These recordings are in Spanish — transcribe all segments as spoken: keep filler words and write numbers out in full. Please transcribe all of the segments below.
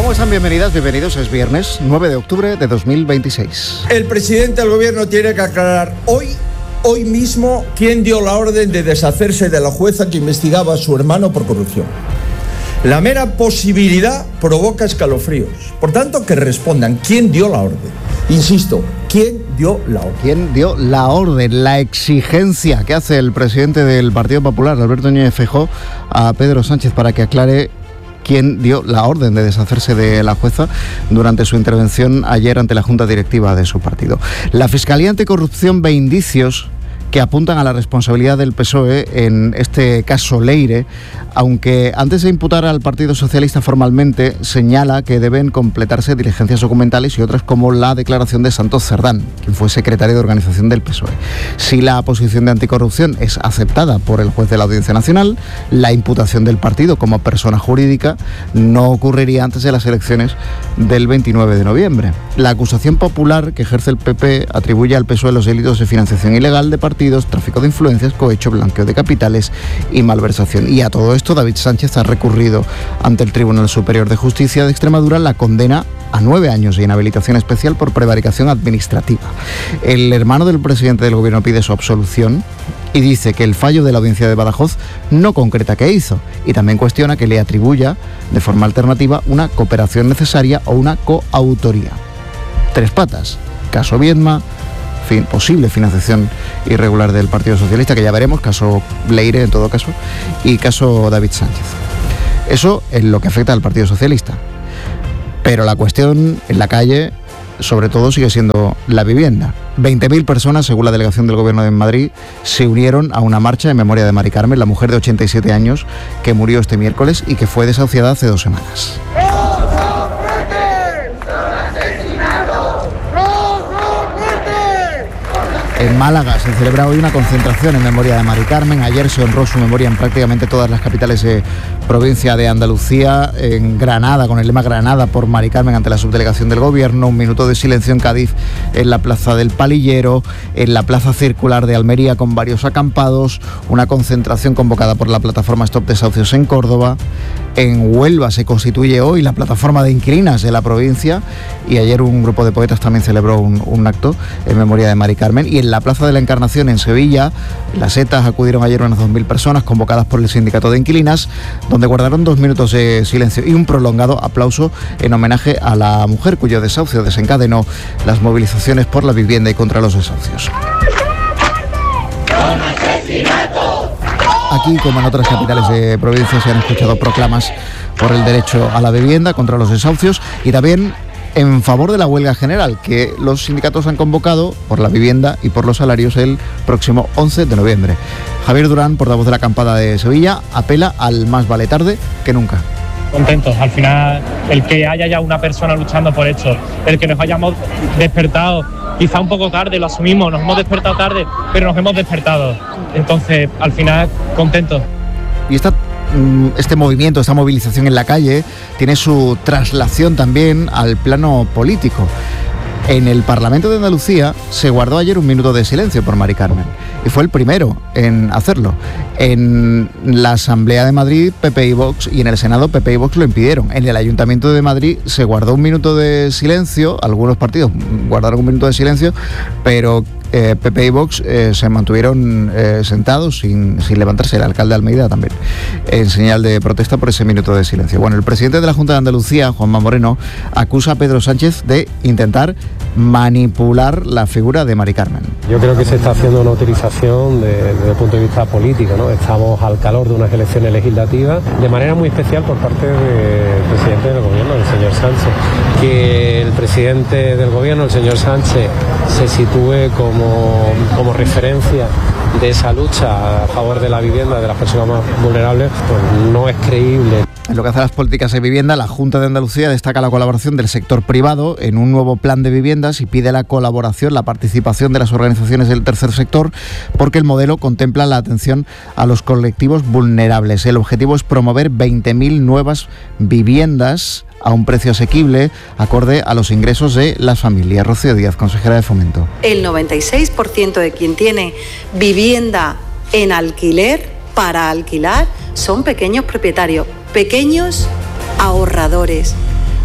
¿Cómo están? Bienvenidas, bienvenidos. Es viernes nueve de octubre de dos mil veintiséis. El presidente del gobierno tiene que aclarar hoy, hoy mismo, quién dio la orden de deshacerse de la jueza que investigaba a su hermano por corrupción. La mera posibilidad provoca escalofríos. Por tanto, que respondan quién dio la orden. Insisto, ¿quién dio la orden? ¿Quién dio la orden? La exigencia que hace el presidente del Partido Popular, Alberto Núñez Feijóo, a Pedro Sánchez para que aclare quién dio la orden de deshacerse de la jueza durante su intervención ayer ante la Junta Directiva de su partido. La Fiscalía Anticorrupción ve indicios que apuntan a la responsabilidad del P S O E en este caso Leire, aunque antes de imputar al Partido Socialista formalmente, señala que deben completarse diligencias documentales y otras como la declaración de Santos Cerdán, quien fue secretario de organización del P S O E. Si la posición de anticorrupción es aceptada por el juez de la Audiencia Nacional, la imputación del partido como persona jurídica no ocurriría antes de las elecciones del veintinueve de noviembre. La acusación popular que ejerce el P P atribuye al P S O E los delitos de financiación ilegal de partidos, tráfico de influencias, cohecho, blanqueo de capitales y malversación. Y a todo esto, David Sánchez ha recurrido ante el Tribunal Superior de Justicia de Extremadura la condena a nueve años de inhabilitación especial por prevaricación administrativa. El hermano del presidente del gobierno pide su absolución y dice que el fallo de la audiencia de Badajoz no concreta qué hizo, y también cuestiona que le atribuya de forma alternativa una cooperación necesaria o una coautoría. Tres patas: caso Viedma, fin, posible financiación irregular del Partido Socialista, que ya veremos, caso Leire en todo caso, y caso David Sánchez. Eso en lo que afecta al Partido Socialista. Pero la cuestión en la calle, sobre todo, sigue siendo la vivienda. veinte mil personas, según la delegación del Gobierno de Madrid, se unieron a una marcha en memoria de Mari Carmen, la mujer de ochenta y siete años que murió este miércoles y que fue desahuciada hace dos semanas. En Málaga se celebra hoy una concentración en memoria de Mari Carmen. Ayer se honró su memoria en prácticamente todas las capitales de provincia de Andalucía. En Granada, con el lema Granada por Mari Carmen ante la subdelegación del Gobierno. Un minuto de silencio en Cádiz, en la Plaza del Palillero, en la Plaza Circular de Almería con varios acampados. Una concentración convocada por la plataforma Stop Desahucios en Córdoba. En Huelva se constituye hoy la plataforma de inquilinas de la provincia, y ayer un grupo de poetas también celebró un, un acto en memoria de Mari Carmen. Y en la Plaza de la Encarnación en Sevilla, las ETAs acudieron ayer unas dos mil personas convocadas por el sindicato de inquilinas, donde guardaron dos minutos de silencio y un prolongado aplauso en homenaje a la mujer cuyo desahucio desencadenó las movilizaciones por la vivienda y contra los desahucios. Aquí, como en otras capitales de provincia, se han escuchado proclamas por el derecho a la vivienda, contra los desahucios y también en favor de la huelga general que los sindicatos han convocado por la vivienda y por los salarios el próximo once de noviembre. Javier Durán, portavoz de la acampada de Sevilla, apela al más vale tarde que nunca. Contentos, al final el que haya ya una persona luchando por esto, el que nos hayamos despertado, quizá un poco tarde, lo asumimos, nos hemos despertado tarde, pero nos hemos despertado, entonces al final contentos. Y esta Este movimiento, esta movilización en la calle tiene su traslación también al plano político. En el Parlamento de Andalucía se guardó ayer un minuto de silencio por Mari Carmen y fue el primero en hacerlo. En la Asamblea de Madrid, P P y Vox, y en el Senado, P P y Vox lo impidieron. En el Ayuntamiento de Madrid se guardó un minuto de silencio, algunos partidos guardaron un minuto de silencio, pero eh, P P y Vox eh, se mantuvieron eh, sentados sin, sin levantarse. El alcalde de Almeida también, en señal de protesta por ese minuto de silencio. Bueno, el presidente de la Junta de Andalucía, Juanma Moreno, acusa a Pedro Sánchez de intentar manipular la figura de Mari Carmen. Yo creo que se está haciendo una utilización de, desde el punto de vista político, ¿no? Estamos al calor de unas elecciones legislativas, de manera muy especial por parte del presidente del gobierno, el señor Sánchez. Que el presidente del gobierno, el señor Sánchez, se sitúe como, como referencia de esa lucha a favor de la vivienda de las personas más vulnerables, pues no es creíble. En lo que hace a las políticas de vivienda, la Junta de Andalucía destaca la colaboración del sector privado en un nuevo plan de viviendas y pide la colaboración, la participación de las organizaciones del tercer sector, porque el modelo contempla la atención a los colectivos vulnerables. El objetivo es promover veinte mil nuevas viviendas a un precio asequible, acorde a los ingresos de las familias. Rocío Díaz, consejera de Fomento. El noventa y seis por ciento de quien tiene vivienda en alquiler, para alquilar, son pequeños propietarios, pequeños ahorradores.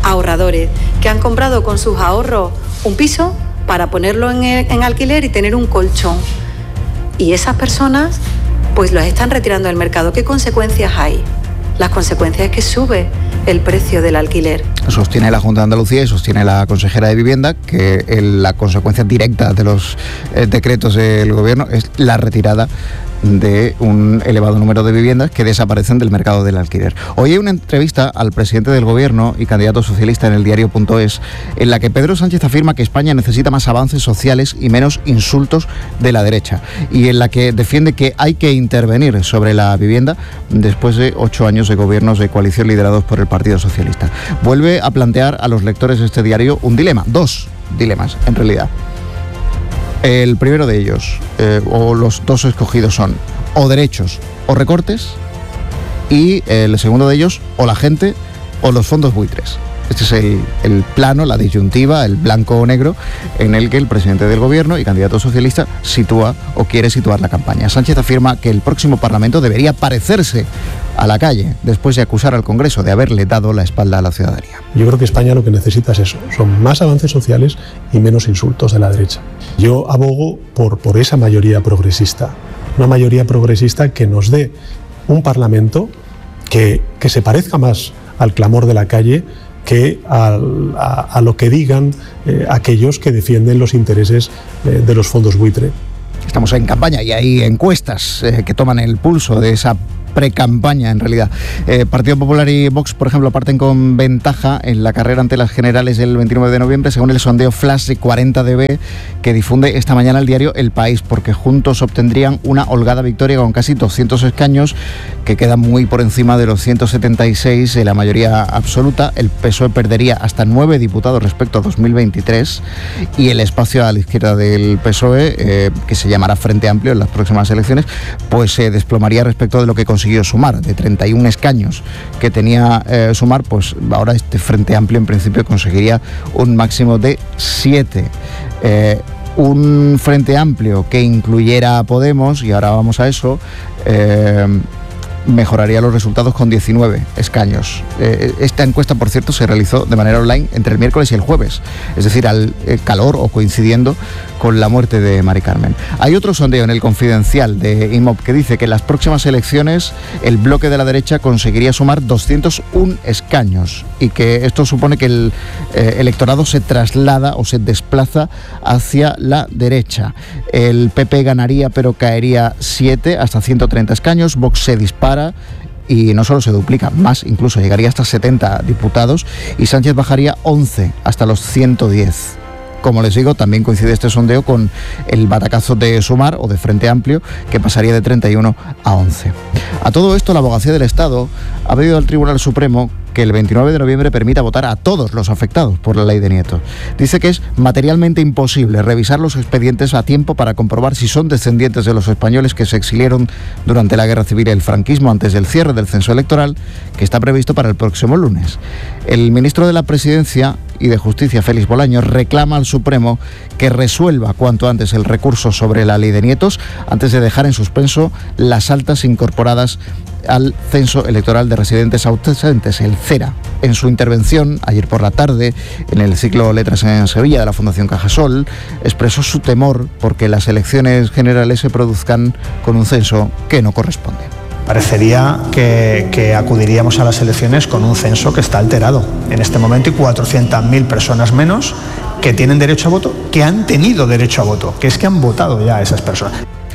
ahorradores que han comprado con sus ahorros un piso para ponerlo en, el, en alquiler y tener un colchón. Y esas personas pues los están retirando del mercado. ¿Qué consecuencias hay? Las consecuencias es que sube el precio del alquiler. Sostiene la Junta de Andalucía y sostiene la consejera de Vivienda que el, la consecuencia directa de los eh, decretos del Gobierno es la retirada de un elevado número de viviendas que desaparecen del mercado del alquiler. Hoy hay una entrevista al presidente del Gobierno y candidato socialista en el diario punto es, en la que Pedro Sánchez afirma que España necesita más avances sociales y menos insultos de la derecha, y en la que defiende que hay que intervenir sobre la vivienda después de ocho años de gobiernos de coalición liderados por el Partido Socialista. Vuelve a plantear a los lectores de este diario un dilema, dos dilemas en realidad. El primero de ellos, eh, o los dos escogidos son o derechos o recortes, y el segundo de ellos, o la gente o los fondos buitres. Este es el, el plano, la disyuntiva, el blanco o negro, en el que el presidente del Gobierno y candidato socialista sitúa o quiere situar la campaña. Sánchez afirma que el próximo Parlamento debería parecerse a la calle, después de acusar al Congreso de haberle dado la espalda a la ciudadanía. Yo creo que España lo que necesita es eso, son más avances sociales y menos insultos de la derecha. Yo abogo por, por esa mayoría progresista, una mayoría progresista que nos dé un Parlamento que, que se parezca más al clamor de la calle que a, a, a lo que digan eh, aquellos que defienden los intereses eh, de los fondos buitre. Estamos en campaña y hay encuestas eh, que toman el pulso de esa precampaña en realidad. Eh, Partido Popular y Vox, por ejemplo, parten con ventaja en la carrera ante las generales del veintinueve de noviembre, según el sondeo Flash de cuarenta D B que difunde esta mañana el diario El País, porque juntos obtendrían una holgada victoria con casi doscientos escaños, que quedan muy por encima de los ciento setenta y seis de la mayoría absoluta. El P S O E perdería hasta nueve diputados respecto a dos mil veintitrés, y el espacio a la izquierda del P S O E, eh, que se llamará Frente Amplio en las próximas elecciones, pues se eh, desplomaría respecto de lo que consiguió Sumar. De treinta y un escaños que tenía eh, Sumar, pues ahora este Frente Amplio en principio conseguiría un máximo de siete. Eh, un Frente Amplio que incluyera a Podemos, y ahora vamos a eso, eh, mejoraría los resultados con diecinueve escaños. Eh, esta encuesta, por cierto, se realizó de manera online entre el miércoles y el jueves, es decir, al eh, calor o coincidiendo con la muerte de Mari Carmen. Hay otro sondeo en el Confidencial de IMOB que dice que en las próximas elecciones el bloque de la derecha conseguiría sumar doscientos uno escaños, y que esto supone que el eh, electorado se traslada o se desplaza hacia la derecha. El P P ganaría, pero caería siete, hasta ciento treinta escaños. Vox se dispara y no solo se duplica, más incluso, llegaría hasta setenta diputados, y Sánchez bajaría once hasta los ciento diez. Como les digo, también coincide este sondeo con el batacazo de Sumar o de Frente Amplio, que pasaría de treinta y uno a once. A todo esto, la Abogacía del Estado ha pedido al Tribunal Supremo que el veintinueve de noviembre permita votar a todos los afectados por la ley de nietos. Dice que es materialmente imposible revisar los expedientes a tiempo para comprobar si son descendientes de los españoles que se exiliaron durante la Guerra Civil y el franquismo antes del cierre del censo electoral, que está previsto para el próximo lunes. El ministro de la Presidencia y de Justicia, Félix Bolaños, reclama al Supremo que resuelva cuanto antes el recurso sobre la ley de nietos, antes de dejar en suspenso las altas incorporadas al censo electoral de residentes ausentes, el CERA. En su intervención ayer por la tarde en el ciclo Letras en Sevilla de la Fundación Cajasol, expresó su temor porque las elecciones generales se produzcan con un censo que no corresponde. Parecería que, que acudiríamos a las elecciones con un censo que está alterado en este momento, y cuatrocientas mil personas menos que tienen derecho a voto, que han tenido derecho a voto, que es que han votado ya esas personas.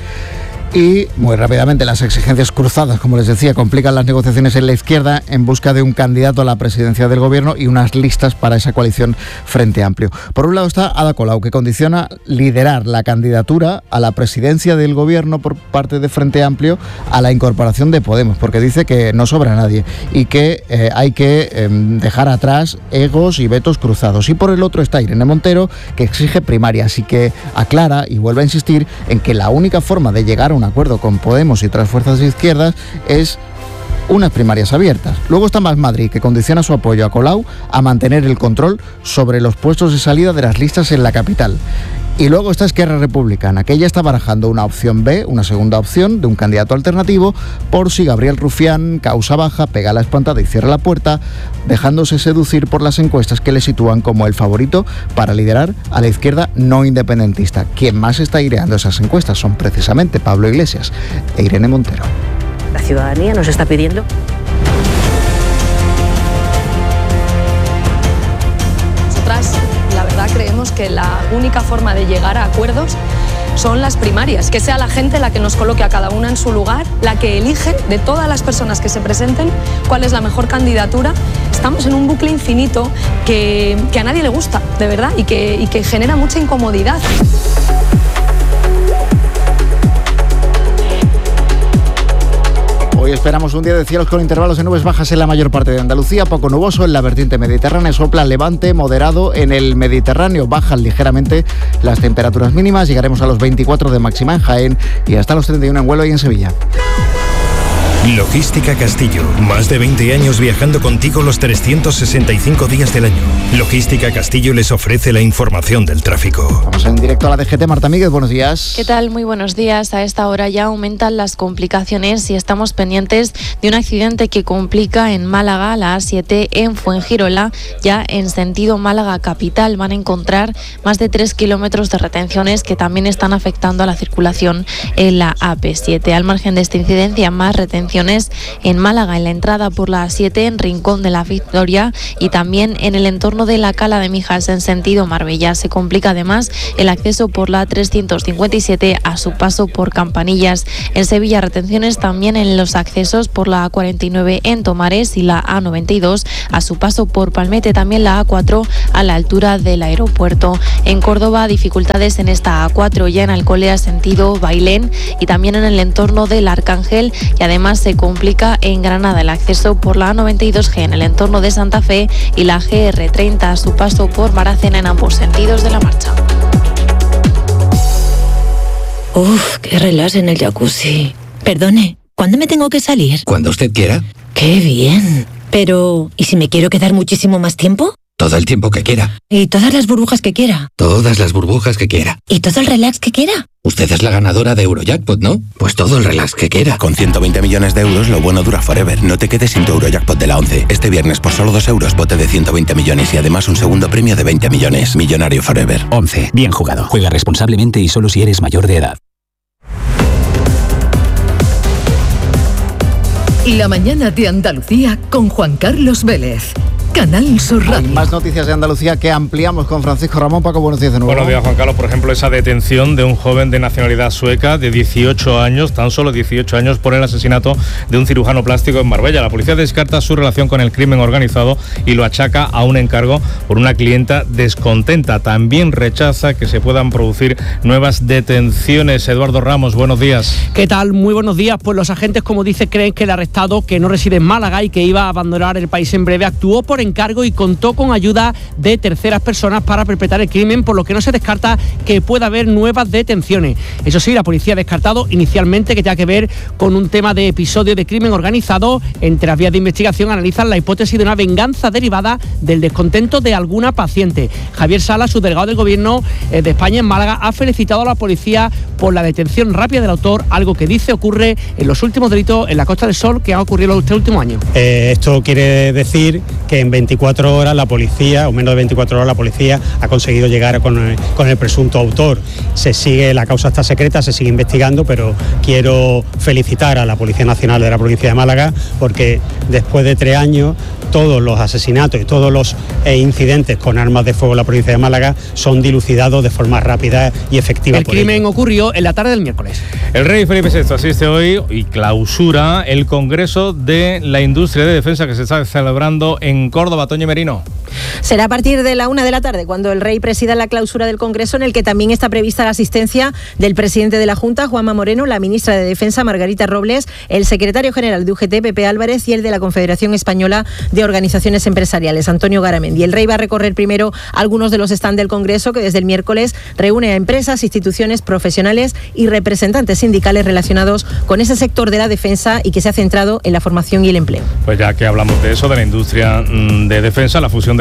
Y muy rápidamente, las exigencias cruzadas, como les decía, complican las negociaciones en la izquierda en busca de un candidato a la presidencia del gobierno y unas listas para esa coalición Frente Amplio. Por un lado está Ada Colau, que condiciona liderar la candidatura a la presidencia del gobierno por parte de Frente Amplio a la incorporación de Podemos, porque dice que no sobra nadie y que eh, hay que eh, dejar atrás egos y vetos cruzados. Y por el otro está Irene Montero, que exige primarias y que aclara y vuelve a insistir en que la única forma de llegar a un acuerdo con Podemos y otras fuerzas de izquierdas es unas primarias abiertas. Luego está Más Madrid, que condiciona su apoyo a Colau a mantener el control sobre los puestos de salida de las listas en la capital. Y luego está Esquerra Republicana, que ya está barajando una opción B, una segunda opción de un candidato alternativo, por si Gabriel Rufián, causa baja, pega la espantada y cierra la puerta, dejándose seducir por las encuestas que le sitúan como el favorito para liderar a la izquierda no independentista. Quien más está aireando esas encuestas son precisamente Pablo Iglesias e Irene Montero. La ciudadanía nos está pidiendo. Nosotras, la verdad, creemos que la única forma de llegar a acuerdos son las primarias, que sea la gente la que nos coloque a cada una en su lugar, la que elige de todas las personas que se presenten cuál es la mejor candidatura. Estamos en un bucle infinito que, que a nadie le gusta, de verdad, y que, y que genera mucha incomodidad. Hoy esperamos un día de cielos con intervalos de nubes bajas en la mayor parte de Andalucía, poco nuboso en la vertiente mediterránea, sopla levante moderado en el Mediterráneo, bajan ligeramente las temperaturas mínimas, llegaremos a los veinticuatro de máxima en Jaén y hasta los treinta y uno en Huelva y en Sevilla. Logística Castillo, más de veinte años viajando contigo los trescientos sesenta y cinco días del año. Logística Castillo les ofrece la información del tráfico. Vamos en directo a la D G T. Marta Míguez, buenos días. ¿Qué tal? Muy buenos días. A esta hora ya aumentan las complicaciones y estamos pendientes de un accidente que complica en Málaga, la A siete en Fuengirola, ya en sentido Málaga capital. Van a encontrar más de tres kilómetros de retenciones que también están afectando a la circulación en la A P siete. Al margen de esta incidencia, más retenciones en Málaga, en la entrada por la A siete en Rincón de la Victoria y también en el entorno de la Cala de Mijas en sentido Marbella. Se complica además el acceso por la A trescientos cincuenta y siete a su paso por Campanillas. En Sevilla, retenciones también en los accesos por la A cuarenta y nueve en Tomares y la A noventa y dos a su paso por Palmete, también la A cuatro a la altura del aeropuerto. En Córdoba, dificultades en esta A cuatro ya en Alcolea sentido Bailén y también en el entorno del Arcángel, y además se complica en Granada el acceso por la A noventa y dos G en el entorno de Santa Fe y la G R treinta a su paso por Maracena en ambos sentidos de la marcha. Uf, qué relax en el jacuzzi. Perdone, ¿cuándo me tengo que salir? Cuando usted quiera. ¡Qué bien! Pero, ¿y si me quiero quedar muchísimo más tiempo? Todo el tiempo que quiera. ¿Y todas las burbujas que quiera? Todas las burbujas que quiera. ¿Y todo el relax que quiera? Usted es la ganadora de Eurojackpot, ¿no? Pues todo el relax que quiera. Con ciento veinte millones de euros, lo bueno dura forever. No te quedes sin tu Eurojackpot de la once. Este viernes, por solo dos euros, bote de ciento veinte millones y además un segundo premio de veinte millones. Millonario forever. once. Bien jugado. Juega responsablemente y solo si eres mayor de edad. La mañana de Andalucía con Juan Carlos Vélez. Canal Sur Radio. Hay más noticias de Andalucía que ampliamos con Francisco Ramón. Paco, buenos días de nuevo. Buenos días, Juan Carlos. Por ejemplo, esa detención de un joven de nacionalidad sueca de dieciocho años, tan solo dieciocho años, por el asesinato de un cirujano plástico en Marbella. La policía descarta su relación con el crimen organizado y lo achaca a un encargo por una clienta descontenta. También rechaza que se puedan producir nuevas detenciones. Eduardo Ramos, buenos días. ¿Qué tal? Muy buenos días. Pues los agentes, como dice, creen que el arrestado, que no reside en Málaga y que iba a abandonar el país en breve, actuó por encargo y contó con ayuda de terceras personas para perpetrar el crimen, por lo que no se descarta que pueda haber nuevas detenciones. Eso sí, la policía ha descartado inicialmente que tenga que ver con un tema de episodio de crimen organizado. Entre las vías de investigación analizan la hipótesis de una venganza derivada del descontento de alguna paciente. Javier Sala, subdelegado del Gobierno de España en Málaga, ha felicitado a la policía por la detención rápida del autor, algo que dice ocurre en los últimos delitos en la Costa del Sol que han ocurrido los tres últimos años. Eh, esto quiere decir que en veinticuatro horas la policía, o menos de veinticuatro horas la policía ha conseguido llegar con el, con el presunto autor. Se sigue, la causa está secreta, se sigue investigando, pero quiero felicitar a la Policía Nacional de la provincia de Málaga porque después de tres años todos los asesinatos y todos los eh, incidentes con armas de fuego en la provincia de Málaga son dilucidados de forma rápida y efectiva. El crimen ello. ocurrió en la tarde del miércoles. El rey Felipe sexto asiste hoy y clausura el Congreso de la Industria de Defensa que se está celebrando en Córdoba. Toño Merino. Será a partir de la una de la tarde cuando el rey presida la clausura del Congreso, en el que también está prevista la asistencia del presidente de la Junta, Juanma Moreno, la ministra de Defensa, Margarita Robles, el secretario general de U G T, Pepe Álvarez, y el de la Confederación Española de Organizaciones Empresariales, Antonio Garamendi. El rey va a recorrer primero algunos de los stands del Congreso, que desde el miércoles reúne a empresas, instituciones, profesionales y representantes sindicales relacionados con ese sector de la defensa y que se ha centrado en la formación y el empleo. Pues ya que hablamos de eso, de la industria de defensa, la fusión de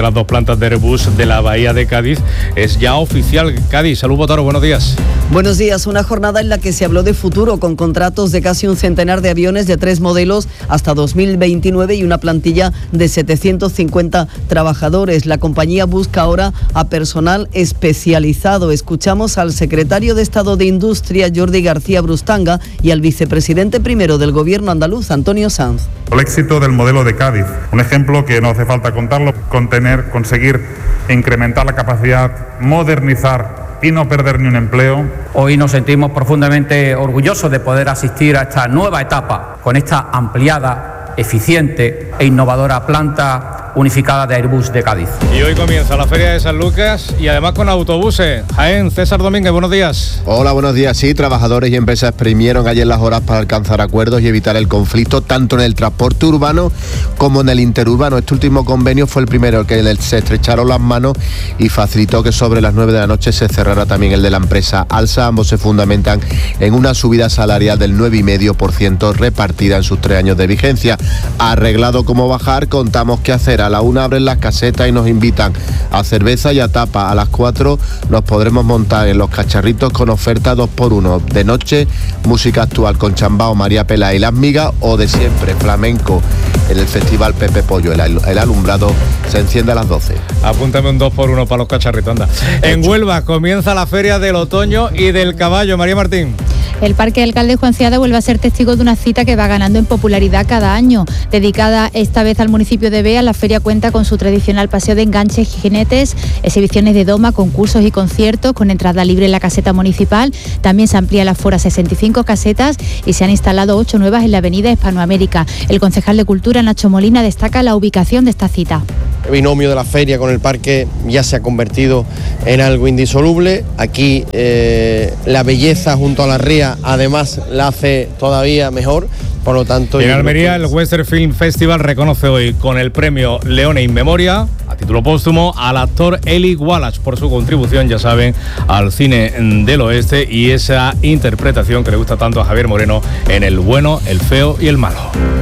de las dos plantas de Airbus de la Bahía de Cádiz es ya oficial. Cádiz, salud Botaro, buenos días. Buenos días, una jornada en la que se habló de futuro con contratos de casi un centenar de aviones de tres modelos hasta dos mil veintinueve y una plantilla de setecientos cincuenta trabajadores. La compañía busca ahora a personal especializado. Escuchamos al secretario de Estado de Industria, Jordi García Brustanga, y al vicepresidente primero del gobierno andaluz, Antonio Sanz. El éxito del modelo de Cádiz, un ejemplo que no hace falta contarlo, contener, conseguir incrementar la capacidad, modernizar y no perder ni un empleo. Hoy nos sentimos profundamente orgullosos de poder asistir a esta nueva etapa con esta ampliada, eficiente e innovadora planta unificada de Airbus de Cádiz. Y hoy comienza la Feria de San Lucas y además con autobuses. Jaén, César Domínguez, buenos días. Hola, buenos días. Sí, trabajadores y empresas exprimieron ayer las horas para alcanzar acuerdos y evitar el conflicto tanto en el transporte urbano como en el interurbano. Este último convenio fue el primero el que se estrecharon las manos y facilitó que sobre las nueve de la noche se cerrara también el de la empresa Alsa. Ambos se fundamentan en una subida salarial del nueve coma cinco por ciento repartida en sus tres años de vigencia. Arreglado cómo bajar, contamos qué hacer. A la una abren las casetas y nos invitan a cerveza y a tapa. A las cuatro nos podremos montar en los cacharritos con oferta dos por uno. De noche, música actual con Chambao, María Pela y Las Migas, o de siempre, flamenco en el Festival Pepe Pollo. El, el alumbrado se enciende a las doce. Apúntame un dos por uno para los cacharritos, anda. En Huelva comienza la Feria del Otoño y del Caballo. María Martín. El Parque del Cal de Juan Ciada vuelve a ser testigo de una cita que va ganando en popularidad cada año. Dedicada esta vez al municipio de Bea, la feria cuenta con su tradicional paseo de enganches y jinetes, exhibiciones de doma, concursos y conciertos con entrada libre en la caseta municipal. También se amplía el aforo a sesenta y cinco casetas y se han instalado ocho nuevas en la avenida Hispanoamérica. El concejal de Cultura, Nacho Molina, destaca la ubicación de esta cita. El binomio de la feria con el parque ya se ha convertido en algo indisoluble. Aquí eh, la belleza junto a la ría además la hace todavía mejor. Por lo tanto, en Almería el Western Film Festival reconoce hoy con el premio Leone in Memoria, a título póstumo, al actor Eli Wallach por su contribución, ya saben, al cine del oeste y esa interpretación que le gusta tanto a Javier Moreno en El bueno, el feo y el malo.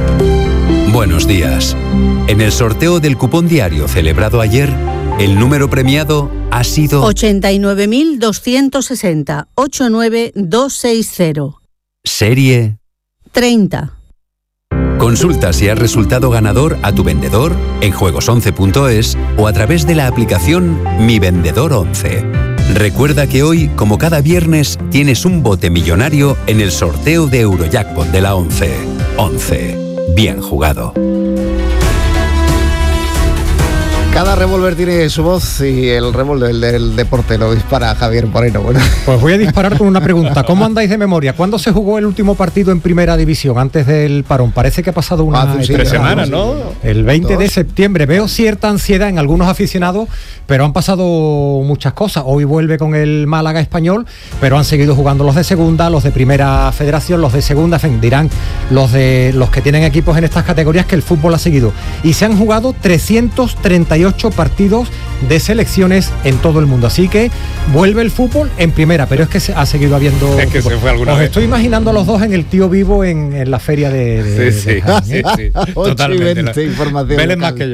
Buenos días. En el sorteo del cupón diario celebrado ayer, el número premiado ha sido ochenta y nueve mil doscientos sesenta, ochenta y nueve mil doscientos sesenta. Serie treinta. Consulta si has resultado ganador a tu vendedor en juegos once punto es o a través de la aplicación Mi Vendedor once. Recuerda que hoy, como cada viernes, tienes un bote millonario en el sorteo de Eurojackpot de la once. once. Bien jugado. Cada revólver tiene su voz y el revólver del, del deporte lo dispara Javier Moreno. Bueno. Pues voy a disparar con una pregunta. ¿Cómo andáis de memoria? ¿Cuándo se jugó el último partido en Primera División antes del parón? Parece que ha pasado una Hace tres semanas, ¿no? El veinte Dos. de septiembre. Veo cierta ansiedad en algunos aficionados, pero han pasado muchas cosas. Hoy vuelve con el Málaga Español, pero han seguido jugando los de Segunda, los de Primera Federación, los de Segunda, en fin, dirán los de los que tienen equipos en estas categorías que el fútbol ha seguido. Y se han jugado trescientos treinta y ocho partidos de selecciones en todo el mundo. Así que vuelve el fútbol en Primera, pero es que se ha seguido habiendo... Es que se fue alguna Os vez. estoy imaginando a los dos en el Tío Vivo en, en la feria de... de, Sí, sí, de Jaén, sí, ¿eh? sí. Totalmente. veinte, información Velen local. más que yo.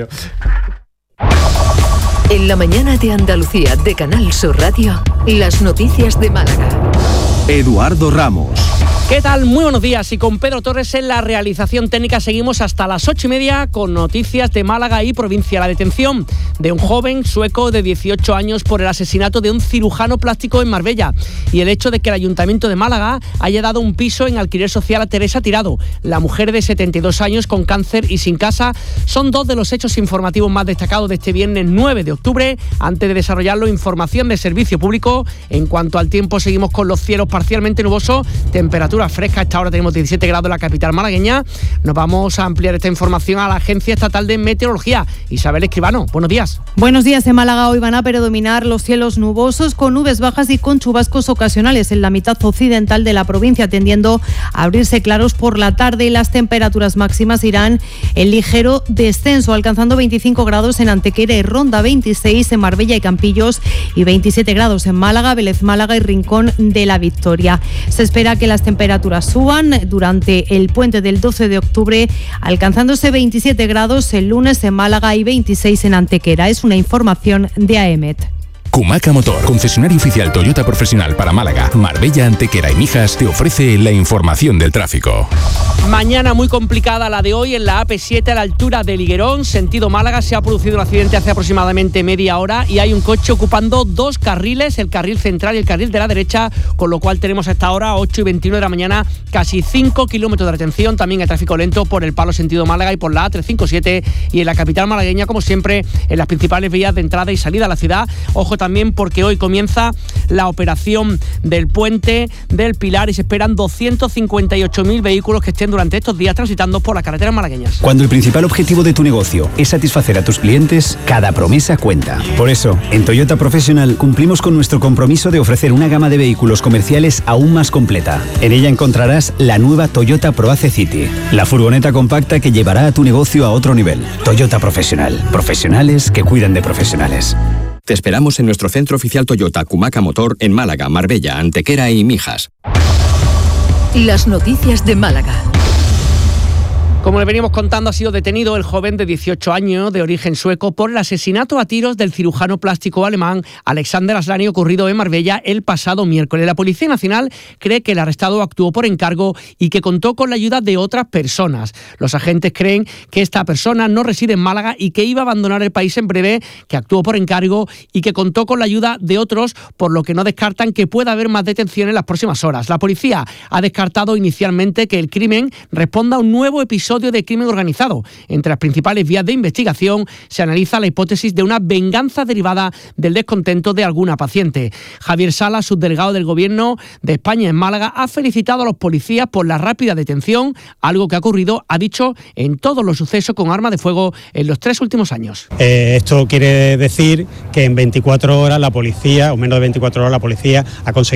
En la mañana de Andalucía de Canal Sur Radio, las noticias de Málaga. Eduardo Ramos. ¿Qué tal? Muy buenos días. Y con Pedro Torres en la realización técnica seguimos hasta las ocho y media con noticias de Málaga y provincia. La detención de un joven sueco de dieciocho años por el asesinato de un cirujano plástico en Marbella y el hecho de que el Ayuntamiento de Málaga haya dado un piso en alquiler social a Teresa Tirado. La mujer de setenta y dos años con cáncer y sin casa son dos de los hechos informativos más destacados de este viernes nueve de octubre. Antes de desarrollarlo, información de servicio público. En cuanto al tiempo, seguimos con los cielos parcialmente nubosos, temperatura fresca. A esta hora tenemos diecisiete grados en la capital malagueña. Nos vamos a ampliar esta información a la Agencia Estatal de Meteorología. Isabel Escribano, buenos días. Buenos días. En Málaga hoy van a predominar los cielos nubosos con nubes bajas y con chubascos ocasionales en la mitad occidental de la provincia, tendiendo a abrirse claros por la tarde, y las temperaturas máximas irán en ligero descenso, alcanzando veinticinco grados en Antequera y Ronda, veintiséis en Marbella y Campillos y veintisiete grados en Málaga, Vélez Málaga y Rincón de la Victoria. Se espera que las temperaturas temperaturas suban durante el puente del doce de octubre, alcanzándose veintisiete grados el lunes en Málaga y veintiséis en Antequera. Es una información de A E M E T. Kumaca Motor, concesionario oficial Toyota profesional para Málaga, Marbella, Antequera y Mijas, te ofrece la información del tráfico. Mañana muy complicada la de hoy en la A P siete a la altura de Liguerón, sentido Málaga. Se ha producido un accidente hace aproximadamente media hora y hay un coche ocupando dos carriles, el carril central y el carril de la derecha, con lo cual tenemos hasta ahora, ocho y veintiuno de la mañana, casi cinco kilómetros de retención. También hay tráfico lento por el palo sentido Málaga y por la A trescientos cincuenta y siete, y en la capital malagueña, como siempre, en las principales vías de entrada y salida a la ciudad. Ojo también porque hoy comienza la operación del puente del Pilar y se esperan doscientos cincuenta y ocho mil vehículos que estén durante estos días transitando por las carreteras malagueñas. Cuando el principal objetivo de tu negocio es satisfacer a tus clientes, cada promesa cuenta. Por eso, en Toyota Professional cumplimos con nuestro compromiso de ofrecer una gama de vehículos comerciales aún más completa. En ella encontrarás la nueva Toyota ProAce City, la furgoneta compacta que llevará a tu negocio a otro nivel. Toyota Professional, profesionales que cuidan de profesionales. Te esperamos en nuestro centro oficial Toyota Kumaca Motor en Málaga, Marbella, Antequera y Mijas. Las noticias de Málaga. Como le venimos contando, ha sido detenido el joven de dieciocho años de origen sueco por el asesinato a tiros del cirujano plástico alemán Alexander Aslani, ocurrido en Marbella el pasado miércoles. La Policía Nacional cree que el arrestado actuó por encargo y que contó con la ayuda de otras personas. Los agentes creen que esta persona no reside en Málaga y que iba a abandonar el país en breve, que actuó por encargo y que contó con la ayuda de otros, por lo que no descartan que pueda haber más detenciones en las próximas horas. La policía ha descartado inicialmente que el crimen responda a un nuevo episodio de crimen organizado. Entre las principales vías de investigación se analiza la hipótesis de una venganza derivada del descontento de alguna paciente. Javier Sala, subdelegado del Gobierno de España en Málaga, ha felicitado a los policías por la rápida detención, algo que ha ocurrido, ha dicho, en todos los sucesos con arma de fuego en los tres últimos años. Eh, esto quiere decir que en veinticuatro horas la policía, o menos de veinticuatro horas la policía, ha conseguido